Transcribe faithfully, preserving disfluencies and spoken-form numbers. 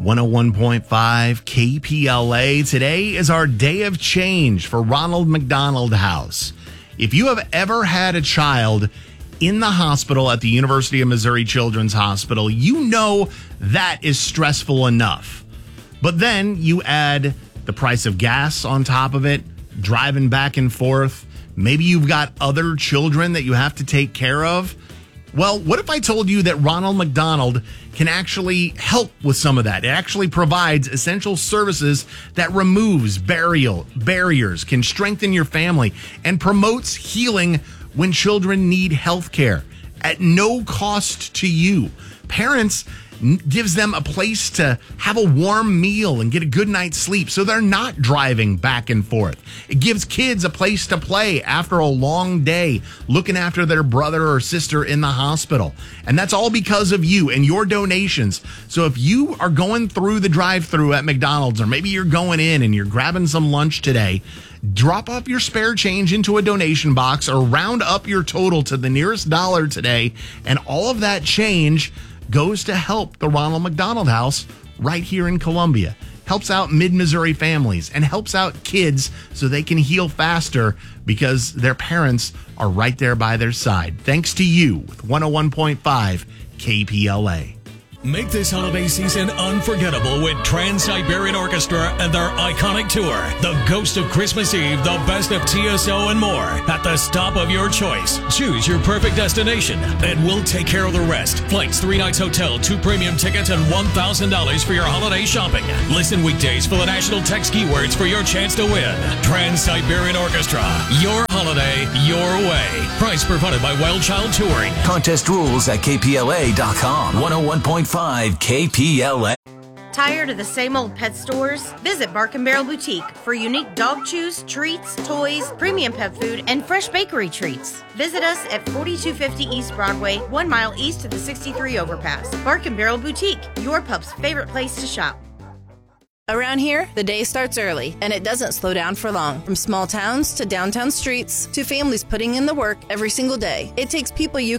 one oh one point five K P L A. Today is our day of change for Ronald McDonald House. If you have ever had a child in the hospital at the University of Missouri Children's Hospital, you know that is stressful enough. But then you add the price of gas on top of it, driving back and forth. Maybe you've got other children that you have to take care of. Well, what if I told you that Ronald McDonald can actually help with some of that? It actually provides essential services that removes burial barriers, can strengthen your family, and promotes healing when children need health care at no cost to you. Parents gives them a place to have a warm meal and get a good night's sleep so they're not driving back and forth. It gives kids a place to play after a long day looking after their brother or sister in the hospital. And that's all because of you and your donations. So if you are going through the drive-thru at McDonald's, or maybe you're going in and you're grabbing some lunch today, drop off your spare change into a donation box or round up your total to the nearest dollar today, and all of that change goes to help the Ronald McDonald House right here in Columbia. Helps out mid-Missouri families and helps out kids so they can heal faster because their parents are right there by their side. Thanks to you with one oh one point five K P L A. Make this holiday season unforgettable with Trans-Siberian Orchestra and their iconic tour, The Ghost of Christmas Eve, The Best of T S O, and more, at the stop of your choice. Choose your perfect destination, and we'll take care of the rest. Flights, three nights hotel, two premium tickets, and one thousand dollars for your holiday shopping. Listen weekdays for the national text keywords for your chance to win. Trans-Siberian Orchestra, your holiday, your way. Price provided by Wild Child Touring. Contest rules at K P L A dot com. one oh one point five K P L A. Tired of the same old pet stores? Visit Bark and Barrel Boutique for unique dog chews, treats, toys, premium pet food, and fresh bakery treats. Visit us at forty-two fifty East Broadway, one mile east of the sixty-three overpass. Bark and Barrel Boutique, your pup's favorite place to shop. Around here, the day starts early, and it doesn't slow down for long. From small towns to downtown streets to families putting in the work every single day, it takes people you